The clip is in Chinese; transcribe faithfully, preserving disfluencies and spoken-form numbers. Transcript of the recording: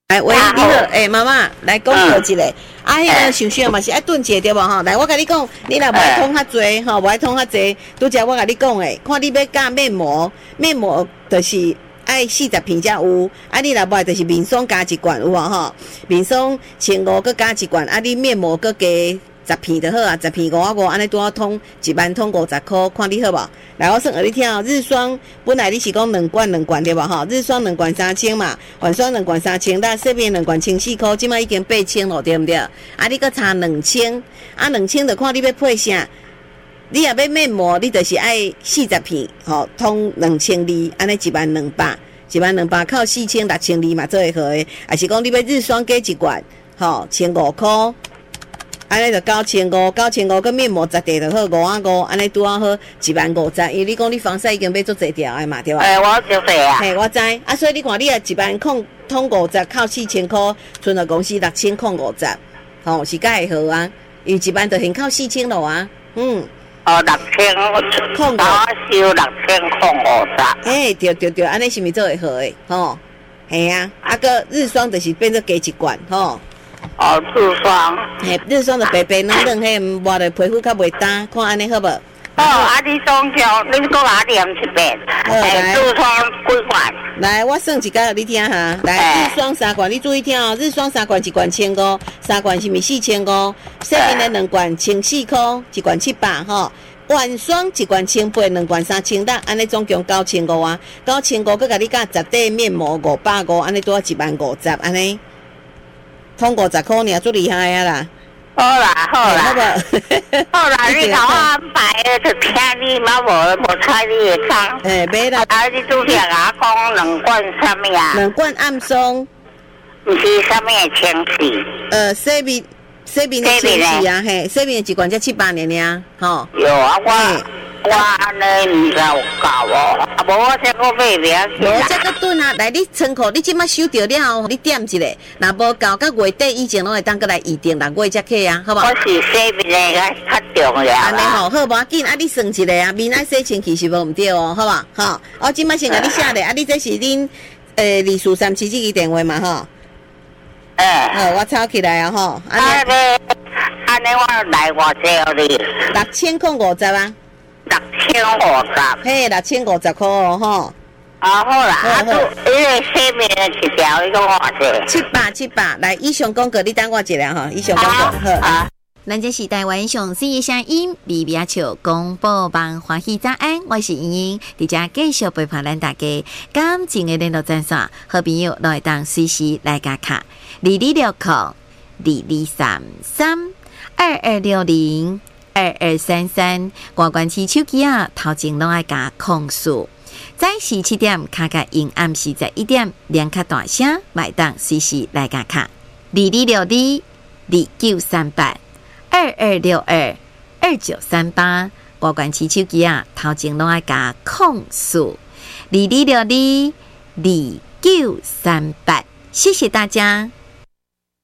来，喂，你好，诶、欸，妈妈，来讲好一个，嗯、啊，迄、那个想想嘛是爱炖一个对无吼？来，我甲你讲，你若无爱通较济吼，无爱通较济，拄则我甲你讲诶，看你要加面膜，面膜就是爱四十片才有，啊，你若无就是面霜加一罐有无吼？面霜千五佮加一罐，啊，你面膜佮加。十片就好啊，十片五啊五，安尼拄好通一万通五十箍，看你好无？来，我算互你听哦。日霜本来你是讲两罐两罐对无吼？日霜两罐三千嘛，晚霜两罐三千，但洗面两罐千四箍，即摆已经八千咯，对毋对？啊，你搁差两千，啊两千就看你要配啥。你若要面膜，你就是爱四十片，吼，通两千二，安尼一万两百，一万两百扣四千六千二嘛，做会好诶。还是讲你要日霜加一罐，吼，千五箍。安尼就九千五，九千五，佮面膜十块就好，五啊五，安尼拄啊好，一万五十。因为你讲你防晒已经要做侪条的嘛，对吧？ 诶、欸，我就对啊。 嘿，我知。啊，所以你看，你啊一万控通五十，扣四千箍，存了公司六千控五十，吼、哦、是介会好啊。因为一万就先扣四千咯啊，嗯。 哦，六千控五，我收六千控五十。 嘿，对对对，安尼是毋是做会好诶？吼，嘿啊，啊个日霜就是变做加一罐，吼。 哦，日霜， 嘿，日霜就白白嫩嫩，嘿，抹的皮肤较袂干，看安尼好无？哦， 啊，你霜上，你搁哪念一遍？诶，日霜几罐？ 来，我算一个，你听哈。来，日霜三罐，你注意听哦。日霜三罐一罐千五，三罐是咪四千五？洗面的两罐千四块，一罐七百吼。晚霜一罐千八，两罐三千六，安尼总共九千五啊。九千五，佮甲你加十块面膜五百五，安尼多一万五十，安尼。通五十块尔，足厉害啊啦！ 好啦，好啦， 好不？ 好啦，你甲我安排的，就听你嘛，无无猜你会讲。 诶，袂啦。 啊，你拄则甲我讲两罐啥物啊？ 两罐暗霜， 毋是啥物的清洗？ 呃，洗面洗面的清洗啊，嘿，洗面的一罐才七八年尔，吼。 有啊，我。我安尼毋知有够哦，啊无我再搁买别去。 无再搁炖啊！来，你仓库你即摆收到了，你点一下，若无够，到月底以前拢会当过来预定六月才起啊，好无？ 我是洗面的较重要。 安尼吼，好无要紧，啊你算一下啊，面爱洗清气是无毋对哦，好无？吼，我即摆先甲你写咧，啊你这是恁诶二四三七这个电话嘛吼？ 诶， 好，我抄起来啊吼。 安尼，安尼我来偌济哦你？ 六千块五十啊。 六千五十， 嘿，六千五十块哦，吼。 啊好啦，啊都因为洗面一条，你讲偌济？ 七百七百，来以上广告你等我一下哈，以上广告好。 啊， 咱这是台湾上新的声音，微微笑广播网欢喜早安，我是莹莹，伫遮继续陪伴咱大家。感情的联络专线，好朋友都会当随时来加卡，二二六零二二三三二二六零。二二三三，挂关起手机啊，头前拢爱加控诉。早时七点，卡卡因暗时十一点，两卡大声，买当随时来加卡。二二六二二九三八，二二六二二九三八，挂关起手机啊，头前拢爱加控诉。二二六二二九三八，谢谢大家。